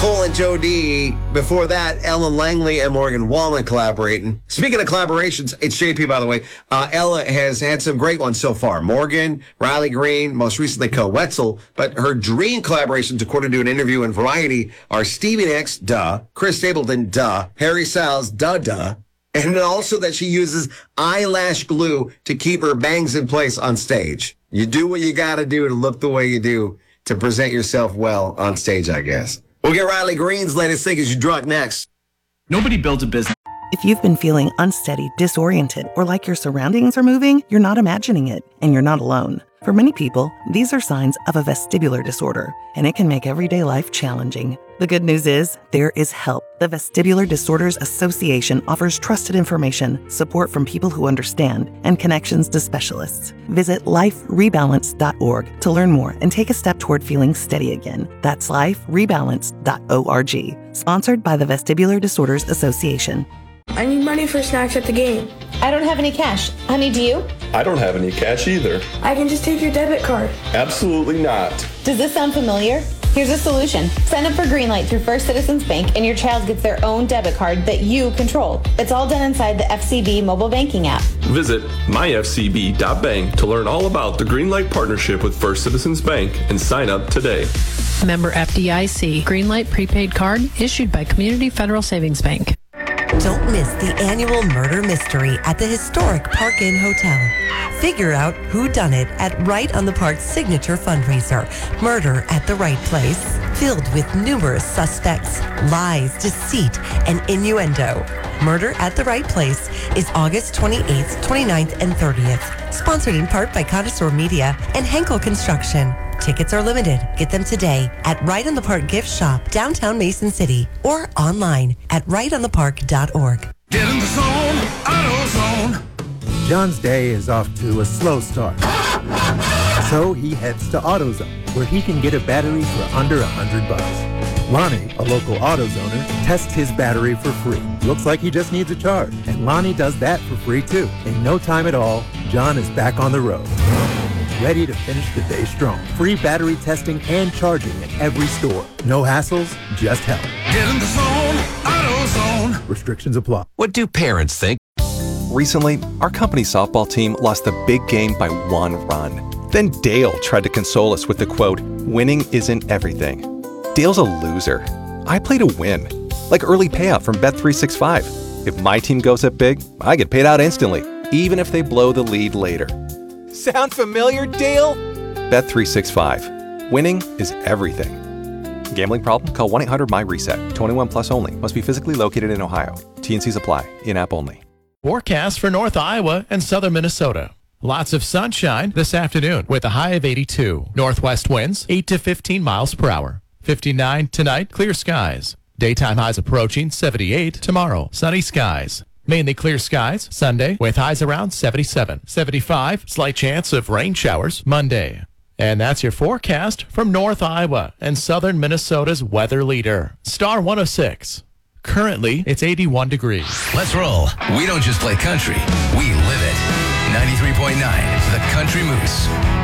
Cole and Joe D. Before that, Ellen Langley and Morgan Wallen collaborating. Speaking of collaborations, it's JP, by the way. Ella has had some great ones so far. Morgan, Riley Green, most recently Co Wetzel. But her dream collaborations, according to an interview in Variety, are Stevie Nicks, duh. Chris Stapleton, duh. Harry Styles, duh. And also that she uses eyelash glue to keep her bangs in place on stage. You do what you got to do to look the way you do to present yourself well on stage, I guess. We'll get Riley Green's latest Think As You Drunk next. Nobody builds a business. If you've been feeling unsteady, disoriented, or like your surroundings are moving, you're not imagining it, and you're not alone. For many people, these are signs of a vestibular disorder, and it can make everyday life challenging. The good news is, there is help. The Vestibular Disorders Association offers trusted information, support from people who understand, and connections to specialists. Visit liferebalance.org to learn more and take a step toward feeling steady again. That's liferebalance.org. Sponsored by the Vestibular Disorders Association. I need money for snacks at the game. I don't have any cash. Honey, do you? I don't have any cash either. I can just take your debit card. Absolutely not. Does this sound familiar? Here's a solution. Sign up for Greenlight through First Citizens Bank and your child gets their own debit card that you control. It's all done inside the FCB mobile banking app. Visit myfcb.bank to learn all about the Greenlight partnership with First Citizens Bank and sign up today. Member FDIC. Greenlight prepaid card issued by Community Federal Savings Bank. Don't miss the annual Murder Mystery at the historic Park Inn Hotel. Figure out who done it at Right on the Park's signature fundraiser, Murder at the Right Place, filled with numerous suspects, lies, deceit, and innuendo. Murder at the Right Place is August 28th, 29th, and 30th. Sponsored in part by Connoisseur Media and Henkel Construction. Tickets are limited. Get them today at Right on the Park Gift Shop, downtown Mason City, or online at rightonthepark.org. Get in the zone, AutoZone. John's day is off to a slow start. So he heads to AutoZone, where he can get a battery for under $100. Lonnie, a local AutoZoner, tests his battery for free. Looks like he just needs a charge. And Lonnie does that for free too. In no time at all, John is back on the road. Ready to finish the day strong. Free battery testing and charging at every store. No hassles, just help. Get in the zone, AutoZone. Restrictions apply. What do parents think? Recently, our company softball team lost the big game by 1 run. Then Dale tried to console us with the quote, "Winning isn't everything." Dale's a loser. I play to win. Like early payout from Bet365. If my team goes up big, I get paid out instantly, even if they blow the lead later. Sound familiar, Dale? Bet365. Winning is everything. Gambling problem? Call 1-800-MY-RESET. 21 plus only. Must be physically located in Ohio. T&Cs apply. In-app only. Forecast for North Iowa and southern Minnesota. Lots of sunshine this afternoon with a high of 82. Northwest winds 8 to 15 miles per hour. 59 tonight, clear skies. Daytime highs approaching 78 tomorrow. Sunny skies. Mainly clear skies Sunday with highs around 77. 75, slight chance of rain showers Monday. And that's your forecast from North Iowa and southern Minnesota's weather leader, Star 106. Currently, it's 81 degrees. Let's roll. We don't just play country, we live it. 93.9, The Country Moose.